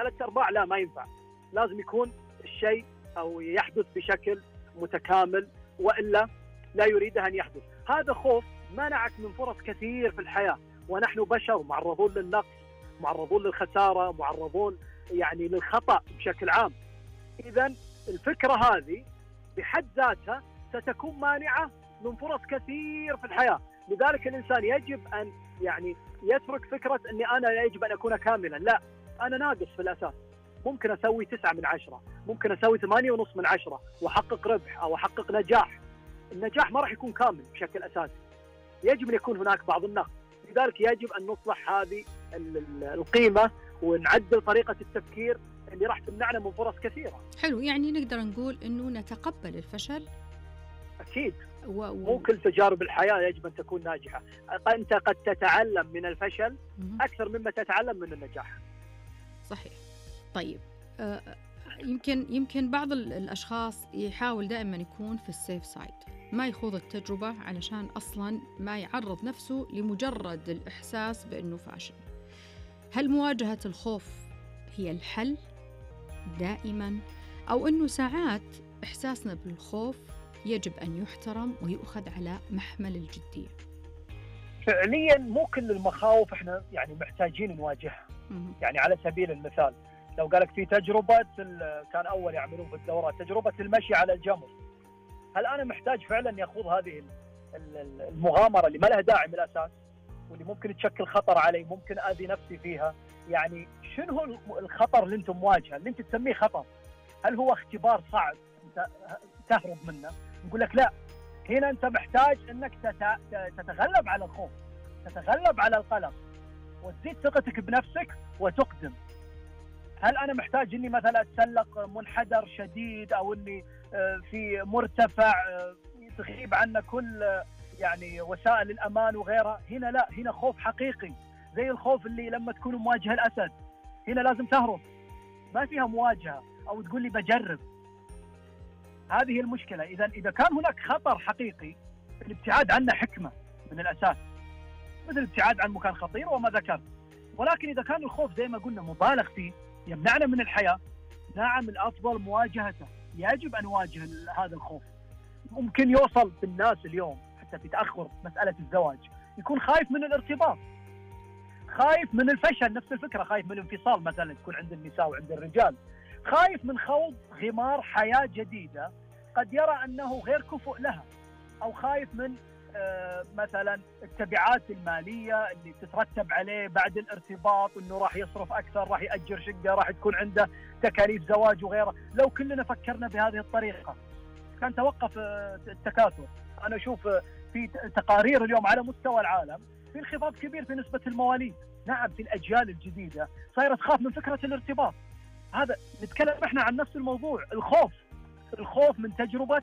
3/4 لا ما ينفع، لازم يكون الشيء أو يحدث بشكل متكامل، وإلا لا يريده أن يحدث. هذا خوف منعك من فرص كثير في الحياة، ونحن بشر معرضون للنقص، معرضون للخسارة، معرضون يعني للخطأ بشكل عام. إذن الفكرة هذه بحد ذاتها ستكون مانعة من فرص كثير في الحياة. لذلك الإنسان يجب أن يعني يترك فكرة أني أنا يجب أن أكون كاملا. لا، أنا ناقص في الأساس، ممكن أسوي 9/10، ممكن أسوي 8.5/10 وأحقق ربح أو أحقق نجاح. النجاح ما راح يكون كامل بشكل أساسي، يجب أن يكون هناك بعض النقص. لذلك يجب أن نصلح هذه القيمة ونعدل طريقة التفكير اللي راح تمنعنا من فرص كثيرة. حلو، يعني نقدر نقول إنه نتقبل الفشل. أكيد. مو كل تجارب الحياة يجب أن تكون ناجحة. أنت قد تتعلم من الفشل أكثر مما تتعلم من النجاح. صحيح. طيب يمكن بعض الأشخاص يحاول دائما يكون في السيف سايد، ما يخوض التجربة علشان أصلا ما يعرض نفسه لمجرد الإحساس بأنه فاشل. هل مواجهة الخوف هي الحل دائما، أو أنه ساعات إحساسنا بالخوف يجب أن يحترم ويؤخذ على محمل الجدية؟ فعليا مو كل المخاوف احنا يعني محتاجين نواجهها. يعني على سبيل المثال لو قالك في تجربة كان أول يعملون في الدورات تجربة المشي على الجمر، هل أنا محتاج فعلا أن يخوض هذه المغامرة اللي ما لها داعي من الأساس واللي ممكن تشكل خطر علي، ممكن أذي نفسي فيها؟ يعني شنو هو الخطر اللي أنت مواجهه اللي أنت تسميه خطر؟ هل هو اختبار صعب أنت تهرب منه؟ نقول لك لا، هنا أنت محتاج أنك تتغلب على الخوف، تتغلب على القلق، وتزيد ثقتك بنفسك وتقدم. هل أنا محتاج إني مثلا أتسلق منحدر شديد أو إني في مرتفع تغيب عنا كل يعني وسائل الأمان وغيرها؟ هنا لا، هنا خوف حقيقي زي الخوف اللي لما تكون مواجهة الأسد، هنا لازم تهرب، ما فيها مواجهة أو تقول لي بجرب. هذه المشكلة. إذا كان هناك خطر حقيقي، الابتعاد عنه حكمة من الأساس، مثل الابتعاد عن مكان خطير وما ذكرت. ولكن إذا كان الخوف زي ما قلنا مبالغ فيه يمنعنا من الحياة، نعم الأفضل مواجهته، يجب أن نواجه هذا الخوف. ممكن يوصل بالناس اليوم حتى في تأخر مسألة الزواج يكون خايف من الارتباط، خايف من الفشل، نفس الفكرة، خايف من الانفصال مثلا تكون عند النساء وعند الرجال، خايف من خوض غمار حياة جديدة قد يرى أنه غير كفؤ لها، أو خايف من مثلا التبعات المالية اللي تترتب عليه بعد الارتباط، انه راح يصرف اكثر، راح يأجر شقة، راح تكون عنده تكاليف زواج وغيرها. لو كلنا فكرنا بهذه الطريقة كان توقف التكاثر. انا اشوف في تقارير اليوم على مستوى العالم في انخفاض كبير في نسبة المواليد. نعم، في الاجيال الجديدة صايرة تخاف من فكرة الارتباط. هذا نتكلم احنا عن نفس الموضوع، الخوف من تجربة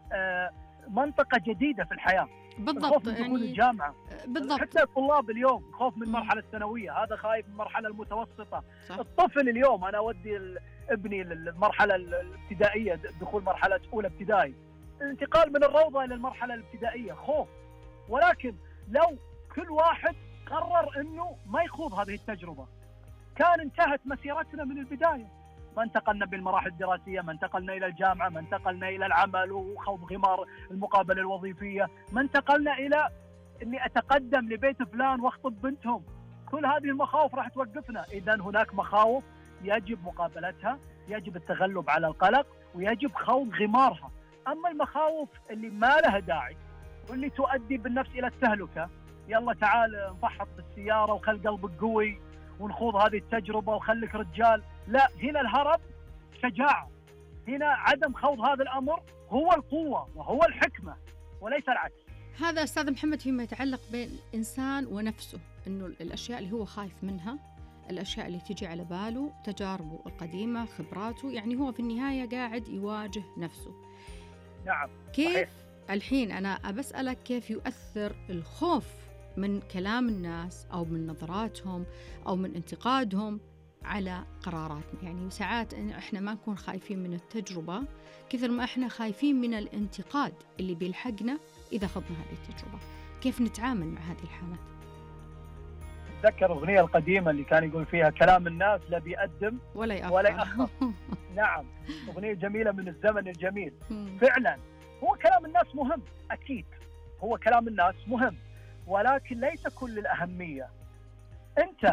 منطقة جديدة في الحياة. بالضبط، الخوف من دخول الجامعة. بالضبط. حتى الطلاب اليوم خوف من المرحلة الثانوية، هذا خايف من المرحلة المتوسطة. صح. الطفل اليوم أنا أودي ابني للمرحلة الابتدائية، دخول مرحلة أولى ابتدائي، الانتقال من الروضة إلى المرحلة الابتدائية خوف. ولكن لو كل واحد قرر أنه ما يخوض هذه التجربة كان انتهت مسيرتنا من البداية. ما انتقلنا بالمراحل الدراسية، ما انتقلنا إلى الجامعة، ما انتقلنا إلى العمل وخوض غمار المقابلة الوظيفية، ما انتقلنا إلى أني أتقدم لبيت فلان واخطب بنتهم. كل هذه المخاوف راح توقفنا. إذن هناك مخاوف يجب مقابلتها، يجب التغلب على القلق، ويجب خوض غمارها. أما المخاوف اللي ما لها داعي واللي تؤدي بالنفس إلى التهلكة، يلا تعال نفحط بالسيارة وخل قلبك قوي ونخوض هذه التجربة وخلك رجال، لا، هنا الهرب شجاعة، هنا عدم خوض هذا الأمر هو القوة وهو الحكمة وليس العكس. هذا أستاذ محمد فيما يتعلق بين الإنسان ونفسه، إنه الأشياء اللي هو خايف منها، الأشياء اللي تجي على باله، تجاربه القديمة، خبراته، يعني هو في النهاية قاعد يواجه نفسه. نعم. كيف صحيح. الحين أنا أبسألك كيف يؤثر الخوف من كلام الناس أو من نظراتهم أو من انتقادهم على قراراتنا؟ يعني ساعات إحنا ما نكون خايفين من التجربة كثر ما إحنا خايفين من الانتقاد اللي بيلحقنا إذا خضنا هذه التجربة. كيف نتعامل مع هذه الحالات؟ تتذكر الأغنية القديمة اللي كان يقول فيها كلام الناس لا بيقدم ولا يأخر, ولا يأخر. نعم، أغنية جميلة من الزمن الجميل. فعلا هو كلام الناس مهم، أكيد هو كلام الناس مهم، ولكن ليس كل الأهمية. أنت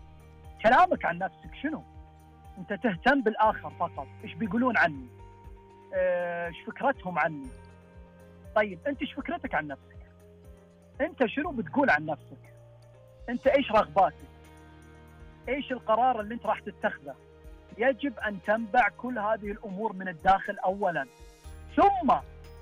كلامك عن نفسك شنو؟ أنت تهتم بالآخر فقط، إيش بيقولون عني، إيش فكرتهم عني. طيب أنت إيش فكرتك عن نفسك؟ أنت شنو بتقول عن نفسك؟ أنت إيش رغباتك؟ إيش القرار اللي أنت راح تتخذه؟ يجب أن تنبع كل هذه الأمور من الداخل أولا، ثم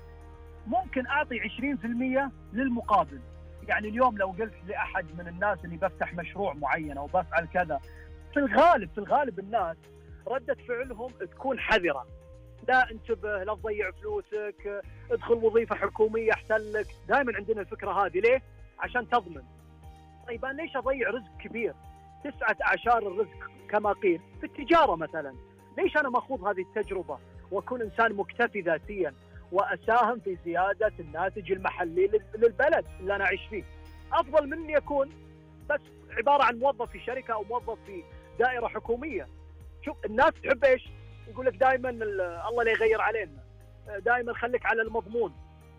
ممكن أعطي 20% للمقابل. يعني اليوم لو قلت لأحد من الناس أني بفتح مشروع معين أو بفعل كذا، في الغالب الناس ردة فعلهم تكون حذرة. لا انتبه، لا تضيع فلوسك، ادخل وظيفة حكومية أحسن لك. دائما عندنا الفكرة هذه. ليه؟ عشان تضمن. طيب أنا ليش أضيع رزق كبير 9 أعشار الرزق كما قيل في التجارة مثلا؟ ليش أنا مأخوذ هذه التجربة وأكون إنسان مكتفي ذاتيا وأساهم في زيادة الناتج المحلي للبلد اللي أنا أعيش فيه؟ أفضل مني أكون بس عبارة عن موظف في شركة أو موظف في دائرة حكومية. شوف الناس تحب إيش؟ يقول لك دائما الله لا يغير علينا، دائما خليك على المضمون.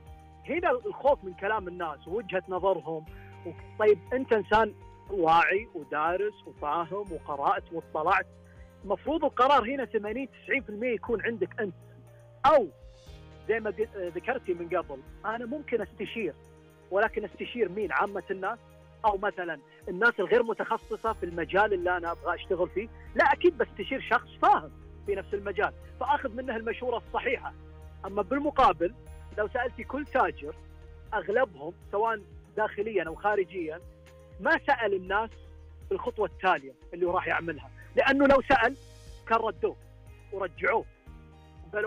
هنا الخوف من كلام الناس ووجهة نظرهم. طيب أنت إنسان واعي ودارس وفاهم وقرأت واطلعت، المفروض القرار هنا 80-90% يكون عندك أنت. أو زي ما ذكرتي من قبل، أنا ممكن أستشير، ولكن أستشير مين؟ عامة الناس؟ أو مثلا الناس الغير متخصصة في المجال اللي أنا أبغى أشتغل فيه؟ لا، أكيد بستشير شخص فاهم في نفس المجال فأخذ منه المشورة الصحيحة. أما بالمقابل لو سألتي كل تاجر، أغلبهم سواء داخليا أو خارجيا ما سأل الناس الخطوة التالية اللي راح يعملها، لأنه لو سأل كان ردوه ورجعوه، بل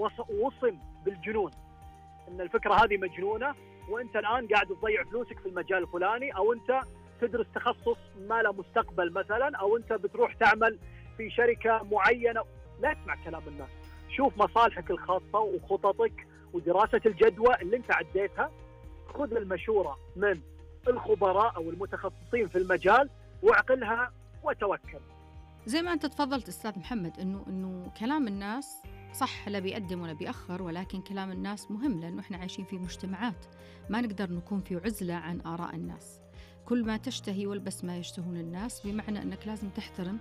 وصم بالجنون إن الفكرة هذه مجنونة، وأنت الآن قاعد تضيع فلوسك في المجال الفلاني، أو أنت تدرس تخصص ما له مستقبل مثلا، أو أنت بتروح تعمل في شركة معينة. لا تسمع كلام الناس، شوف مصالحك الخاصة وخططك ودراسة الجدوى اللي أنت عديتها، خذ المشورة من الخبراء أو المتخصصين في المجال واعقلها وتوكل. زي ما أنت تفضلت أستاذ محمد إنه كلام الناس صح لا بيقدم ولا بيأخر، ولكن كلام الناس مهم، لأنه إحنا عايشين في مجتمعات ما نقدر نكون في عزلة عن آراء الناس. كل ما تشتهي والبس ما يشتهون الناس، بمعنى أنك لازم تحترم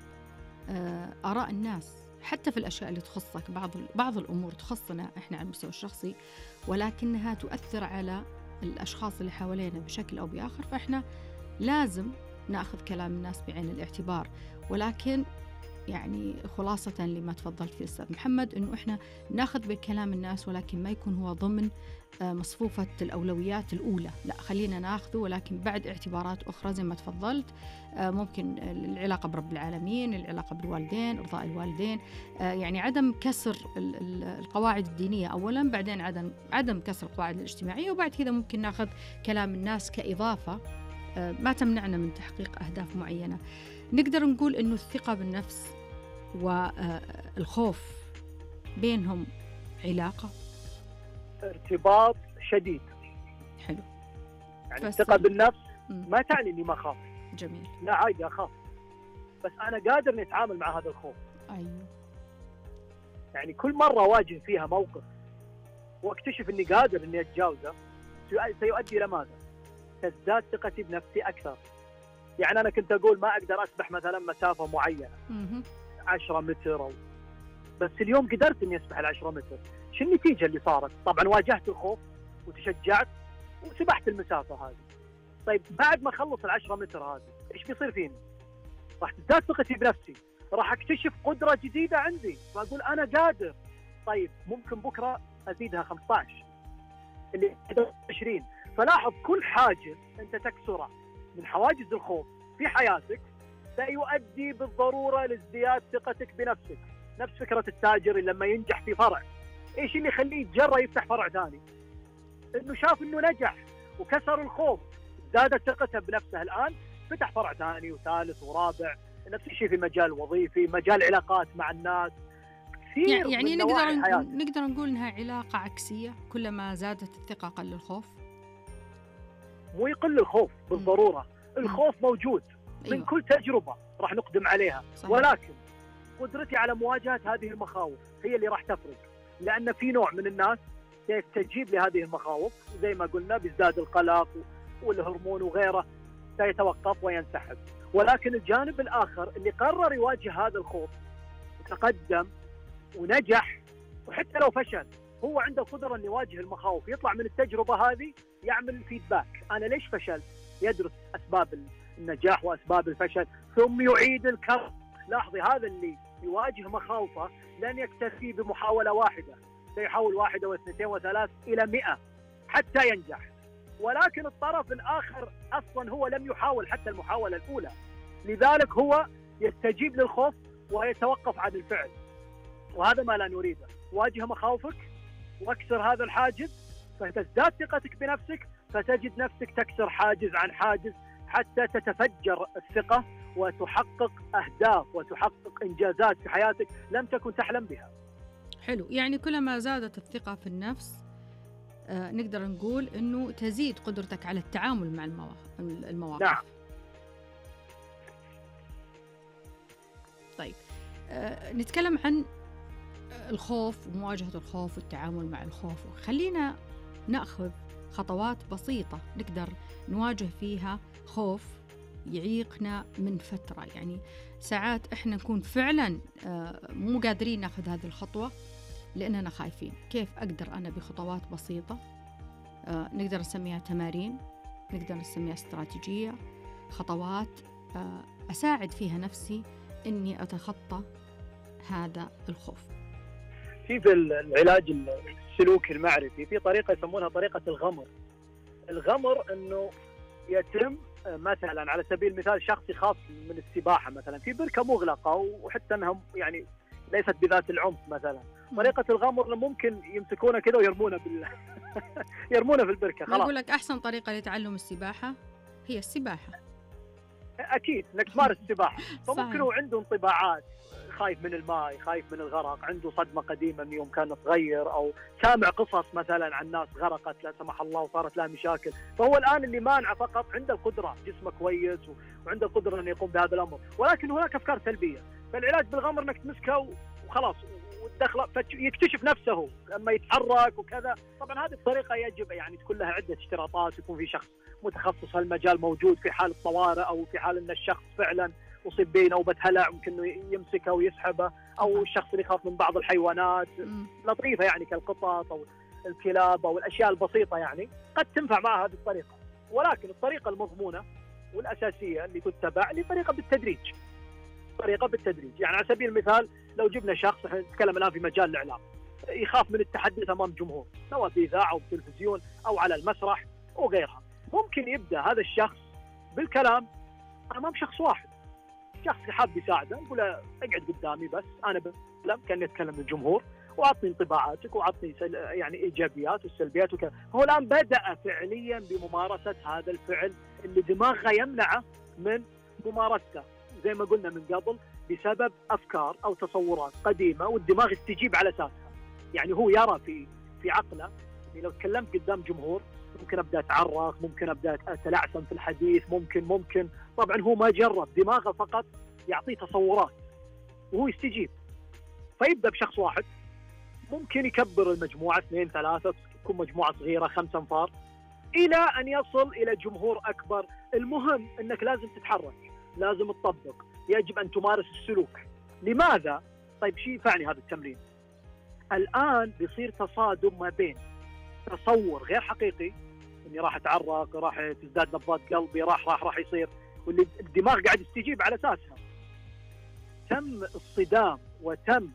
آراء الناس حتى في الأشياء اللي تخصك. بعض الأمور تخصنا إحنا على المستوى الشخصي، ولكنها تؤثر على الأشخاص اللي حوالينا بشكل أو بآخر، فإحنا لازم نأخذ كلام الناس بعين الاعتبار. ولكن يعني خلاصة لما تفضلت فيه أستاذ محمد، إنه إحنا نأخذ بكلام الناس ولكن ما يكون هو ضمن مصفوفة الأولويات الأولى، لا خلينا نأخذه ولكن بعد اعتبارات أخرى زي ما تفضلت. ممكن العلاقة برب العالمين، العلاقة بالوالدين، إرضاء الوالدين، يعني عدم كسر القواعد الدينية أولا، بعدين عدم كسر القواعد الاجتماعية، وبعد كذا ممكن نأخذ كلام الناس كإضافة ما تمنعنا من تحقيق أهداف معينة. نقدر نقول إنه الثقة بالنفس والخوف بينهم علاقة، ارتباط شديد. حلو. يعني الثقة بالنفس ما تعني إني ما أخاف. جميل. لا عادي أخاف، بس أنا قادر إني أتعامل مع هذا الخوف. أيوه. يعني كل مرة أواجه فيها موقف واكتشف إني قادر إني أتجاوزه، سيؤدي إلى ماذا؟ تزداد ثقتي بنفسي أكثر. يعني أنا كنت أقول ما أقدر أسبح مثلا مسافة معينة 10 متر بس اليوم قدرت إني أسبح 10 متر. شو النتيجة اللي صارت؟ طبعا واجهت الخوف وتشجعت وسبحت المسافة هذه. طيب بعد ما أخلص 10 متر هذه إيش بيصير فيني؟ راح تزداد ثقتي بنفسي، راح أكتشف قدرة جديدة عندي وأقول أنا قادر. طيب ممكن بكرة أزيدها 15 اللي 20. فلاحظ كل حاجز أنت تكسره من حواجز الخوف في حياتك سيؤدي بالضرورة لازدياد ثقتك بنفسك. نفس فكرة التاجر لما ينجح في فرع، إيش اللي يخليه يتجرأ يفتح فرع ثاني؟ إنه شاف إنه نجح وكسر الخوف، زادت ثقته بنفسه. الآن فتح فرع ثاني وثالث ورابع. نفس الشيء في مجال وظيفي، مجال علاقات مع الناس. يعني نقدر نقول إنها علاقة عكسية، كلما زادت الثقة قل الخوف. مو يقل الخوف بالضرورة، الخوف موجود من كل تجربة راح نقدم عليها. صحيح. ولكن قدرتي على مواجهة هذه المخاوف هي اللي راح تفرق، لأن في نوع من الناس سيستجيب لهذه المخاوف زي ما قلنا، بيزداد القلق والهرمون وغيره، سيتوقف وينسحب. ولكن الجانب الآخر اللي قرر يواجه هذا الخوف وتقدم ونجح، وحتى لو فشل هو عنده القدرة أن يواجه المخاوف، يطلع من التجربة هذه يعمل فيدباك، أنا ليش فشل؟ يدرس أسباب النجاح وأسباب الفشل ثم يعيد الكرر. لاحظي، هذا اللي يواجه مخاوفه لن يكتفي بمحاولة واحدة، سيحاول 1 و2 و3 إلى 100 حتى ينجح. ولكن الطرف الآخر أصلا هو لم يحاول حتى المحاولة الأولى، لذلك هو يستجيب للخوف ويتوقف عن الفعل، وهذا ما لا نريده. واجه مخاوفك واكسر هذا الحاجز، فتزداد ثقتك بنفسك، فتجد نفسك تكسر حاجز عن حاجز حتى تتفجر الثقة وتحقق أهداف وتحقق إنجازات في حياتك لم تكن تحلم بها. حلو، يعني كلما زادت الثقة في النفس نقدر نقول أنه تزيد قدرتك على التعامل مع المواقف. نعم. طيب، نتكلم عن الخوف ومواجهة الخوف والتعامل مع الخوف. خلينا نأخذ خطوات بسيطة نقدر نواجه فيها خوف يعيقنا من فترة. يعني ساعات إحنا نكون فعلا مو قادرين نأخذ هذه الخطوة لأننا خايفين. كيف أقدر أنا بخطوات بسيطة، نقدر نسميها تمارين، نقدر نسميها استراتيجية، خطوات أساعد فيها نفسي إني أتخطى هذا الخوف؟ في العلاج السلوكي المعرفي في طريقة يسمونها طريقة الغمر. الغمر أنه يتم مثلا على سبيل المثال شخص يخاف من السباحة مثلا في بركة مغلقة وحتى أنها يعني ليست بذات العمق مثلا، طريقة الغمر ممكن يمسكونه كذا ويرمونه يرمونه في البركة. خلاص، أقول لك أحسن طريقة لتعلم السباحة هي السباحة. أكيد إنك تمارس السباحة. فممكن هو عنده انطباعات، خايف من الماء، خايف من الغرق، عنده صدمة قديمة من يوم كان صغير، أو سامع قصص مثلا عن ناس غرقت لا سمح الله وصارت لها مشاكل. فهو الآن اللي مانع فقط عنده القدرة، جسمه كويس وعنده القدرة أن يقوم بهذا الأمر، ولكن هناك أفكار سلبية. فالعلاج بالغمر أنك تمسكه وخلاص والدخله يكتشف نفسه لما يتحرك وكذا. طبعا هذه الطريقة يجب يعني تكون لها عدة اشتراطات، يكون في شخص متخصص في المجال موجود في حال الطوارئ، أو في حال أن الشخص فعلا أصيب بنوبة هلع ممكن يمسكه ويسحبه، أو الشخص اللي يخاف من بعض الحيوانات لطيفة يعني كالقطط أو الكلاب أو الأشياء البسيطة يعني قد تنفع مع هذه الطريقة. ولكن الطريقة المضمونة والأساسية اللي تتبع طريقة بالتدريج. طريقة بالتدريج، يعني على سبيل المثال لو جبنا شخص، احنا نتكلم الآن في مجال الإعلام، يخاف من التحدث أمام جمهور سواء في إذاعة أو بالتلفزيون أو على المسرح وغيرها، ممكن يبدأ هذا الشخص بالكلام أمام شخص واحد، شخص حاب يساعده، يقول له اقعد قدامي بس أنا بتكلم كأني أتكلم للجمهور وأعطني انطباعاتك وأعطني يعني إيجابيات والسلبيات وكذا. هو الآن بدأ فعليا بممارسة هذا الفعل اللي دماغه يمنعه من ممارسته زي ما قلنا من قبل بسبب أفكار أو تصورات قديمة والدماغ يستجيب على أساسها. يعني هو يرى في عقله يعني لو تكلمت قدام جمهور ممكن أبدأ أتعرق، ممكن أبدأ أتلعثم في الحديث، ممكن طبعا هو ما جرب، دماغه فقط يعطيه تصورات وهو يستجيب. فيبدأ بشخص واحد، ممكن يكبر المجموعة 2 3 تكون مجموعة صغيرة 5 أنفار إلى أن يصل إلى جمهور أكبر. المهم أنك لازم تتحرك، لازم تطبق، يجب أن تمارس السلوك. لماذا؟ طيب شيء ينفعني هذا التمرين. الآن بيصير تصادم ما بين تصور غير حقيقي اني راح اتعرق، راح تزداد نبضات قلبي، راح يصير، واللي الدماغ قاعد يستجيب على اساسها. تم الصدام وتم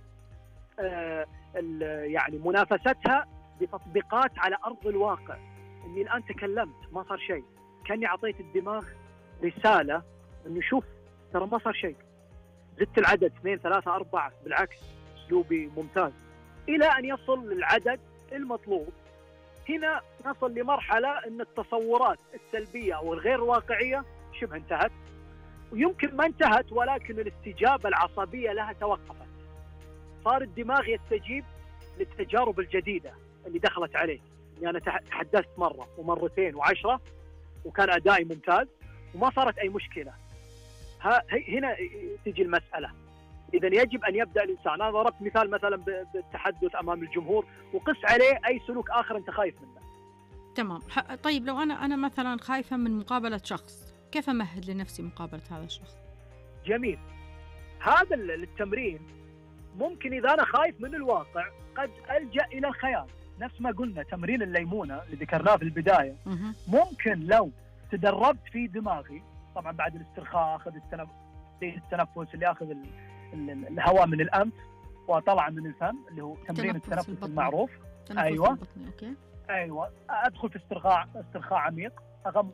يعني منافستها بتطبيقات على ارض الواقع. اني الان تكلمت ما صار شيء، كاني اعطيت الدماغ رساله انه شوف ترى ما صار شيء. زدت العدد 2 3 4 بالعكس اسلوبي ممتاز، الى ان يصل للعدد المطلوب. هنا نصل لمرحلة أن التصورات السلبية أو الغير واقعية شبه انتهت، ويمكن ما انتهت ولكن الاستجابة العصبية لها توقفت. صار الدماغ يستجيب للتجارب الجديدة اللي دخلت عليه. يعني أنا تحدثت مرة ومرتين و10 وكان أدائي ممتاز وما صارت أي مشكلة. هنا تجي المسألة. إذا يجب أن يبدأ الإنسان. أنا ضربت مثال مثلا بالتحدث أمام الجمهور، وقس عليه أي سلوك آخر أنت خايف منه. تمام. طيب لو أنا مثلا خايفة من مقابلة شخص، كيف أمهد لنفسي مقابلة هذا الشخص؟ جميل. هذا التمرين ممكن إذا أنا خايف من الواقع قد ألجأ إلى الخيال، نفس ما قلنا تمرين الليمونة اللي ذكرناه في البداية. ممكن لو تدربت في دماغي، طبعا بعد الاسترخاء أخذ التنفس اللي أخذ الهواء من الأنف وطلع من الفم، اللي هو تمرين التنفس المعروف. أيوة. أيوة. أدخل في استرخاء عميق، أغمض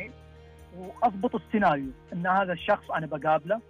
وأضبط السيناريو أن هذا الشخص أنا بقابله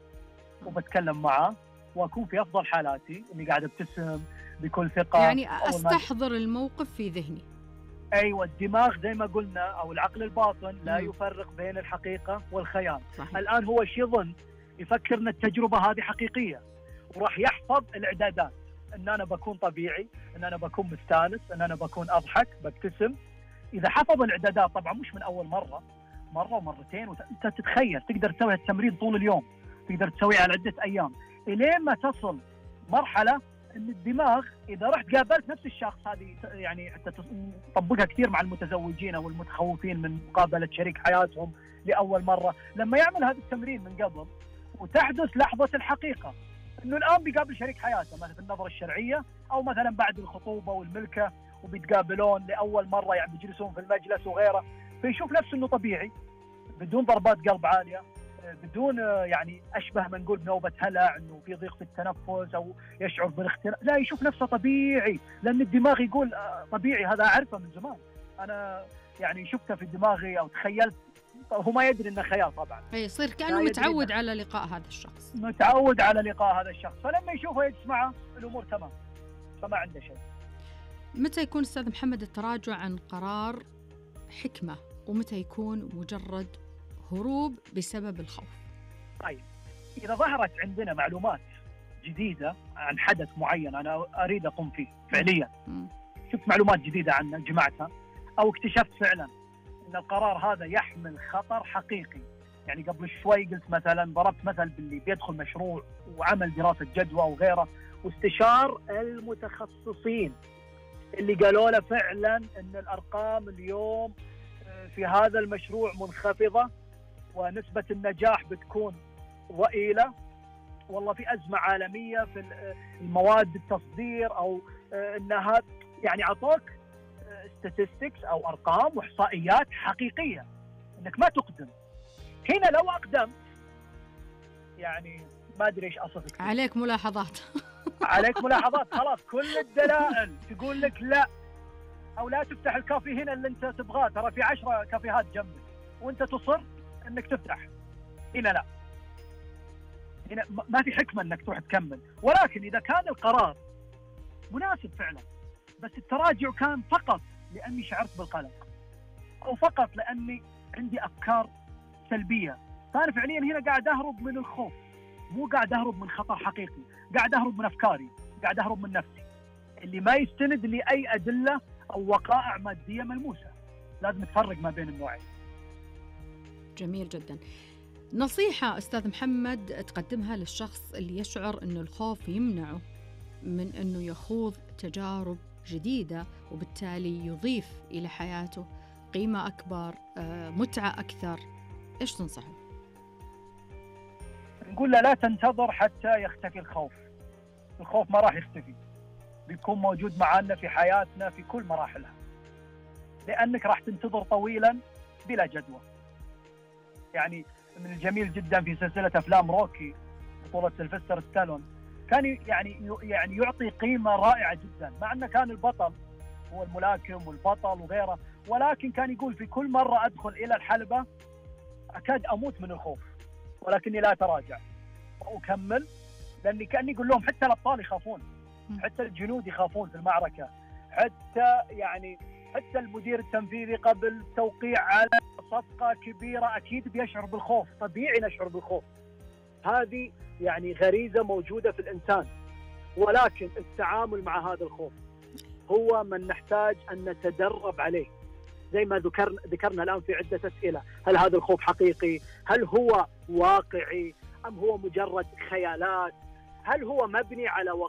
وبتكلم معه وأكون في أفضل حالاتي، إني قاعد أبتسم بكل ثقة. يعني أستحضر الموقف في ذهني. أيوة. الدماغ زي ما قلنا أو العقل الباطن لا يفرق بين الحقيقة والخيال. صحيح. الآن هو يظن يفكر أن التجربة هذه حقيقية، وراح يحفظ الإعدادات أن أنا بكون طبيعي، أن أنا بكون مستانس، أن أنا بكون أضحك ببتسم. إذا حفظ الإعدادات، طبعا مش من أول مرة ومرتين، أنت تتخيل تقدر تسوي التمرين طول اليوم، تقدر تسويه على عدة أيام، إلين ما تصل مرحلة أن الدماغ إذا رحت قابلت نفس الشخص، هذه يعني حتى تطبقها كثير مع المتزوجين أو المتخوفين من مقابلة شريك حياتهم لأول مرة، لما يعمل هذا التمرين من قبل وتحدث لحظة الحقيقة أنه الآن بيقابل شريك حياته مثلا في النظرة الشرعية، أو مثلا بعد الخطوبة والملكة وبيتقابلون لأول مرة، يعني بيجلسون في المجلس وغيره، فيشوف نفسه أنه طبيعي بدون ضربات قلب عالية، بدون يعني أشبه ما نقول بنوبة هلع، أنه في ضيق في التنفس أو يشعر بالاختناق، لا، يشوف نفسه طبيعي، لأن الدماغ يقول طبيعي، هذا أعرفه من زمان، أنا يعني شفته في دماغي أو تخيلت. هو ما يدري إنه خيال طبعا. يصير كأنه متعود على لقاء هذا الشخص. متعود على لقاء هذا الشخص، فلما يشوفه يجلس معه الأمور تمام، فما عنده شيء. متى يكون أستاذ محمد التراجع عن قرار حكمة، ومتى يكون مجرد هروب بسبب الخوف؟ طيب، إذا ظهرت عندنا معلومات جديدة عن حدث معين أنا أريد أقوم فيه فعليا، شفت معلومات جديدة عنه جمعتها، أو اكتشفت فعلا أن القرار هذا يحمل خطر حقيقي. يعني قبل شوي قلت مثلا، ضربت مثل باللي بيدخل مشروع وعمل دراسة جدوى وغيره، واستشار المتخصصين اللي قالوا له فعلا أن الأرقام اليوم في هذا المشروع منخفضة ونسبة النجاح بتكون ضئيلة، والله في أزمة عالمية في المواد التصدير، أو أنها يعني عطوك statistics أو أرقام وإحصائيات حقيقية أنك ما تقدم. هنا لو أقدمت يعني ما أدري إيش أصفك، عليك ملاحظات. عليك ملاحظات، خلاص كل الدلائل تقول لك لا، أو لا تفتح الكافي هنا اللي أنت تبغاه، ترى في 10 كافيهات جنبك وأنت تصر أنك تفتح. هنا لا، هنا ما في حكمة أنك تروح تكمل. ولكن إذا كان القرار مناسب فعلا، بس التراجع كان فقط لأني شعرت بالقلق، أو فقط لأني عندي أفكار سلبية، فأنا فعليا هنا قاعد أهرب من الخوف، مو قاعد أهرب من خطر حقيقي، قاعد أهرب من أفكاري، قاعد أهرب من نفسي اللي ما يستند لأي أدلة أو وقائع مادية ملموسة. لازم تفرق ما بين النوعين. جميل جدا. نصيحة أستاذ محمد تقدمها للشخص اللي يشعر أن الخوف يمنعه من أنه يخوض تجارب جديدة، وبالتالي يضيف إلى حياته قيمة أكبر، متعة أكثر، إيش تنصحه؟ نقول له لا تنتظر حتى يختفي الخوف. الخوف ما راح يختفي، بيكون موجود معنا في حياتنا في كل مراحلها، لأنك راح تنتظر طويلا بلا جدوى. يعني من الجميل جدا في سلسلة أفلام روكي بطولة سيلفستر ستالون، كان يعني يعطي قيمة رائعة جدا، مع أنه كان البطل هو الملاكم والبطل وغيره، ولكن كان يقول في كل مرة أدخل إلى الحلبة أكاد أموت من الخوف، ولكني لا أتراجع وأكمل، لأني كان يقول لهم حتى الأبطال يخافون، حتى الجنود يخافون في المعركة، حتى المدير التنفيذي قبل توقيع على صفقة كبيرة أكيد بيشعر بالخوف، طبيعي نشعر بالخوف، هذه يعني غريزة موجودة في الإنسان، ولكن التعامل مع هذا الخوف هو من نحتاج أن نتدرب عليه. زي ما ذكرنا الآن في عدة أسئلة، هل هذا الخوف حقيقي؟ هل هو واقعي؟ أم هو مجرد خيالات؟ هل هو مبني على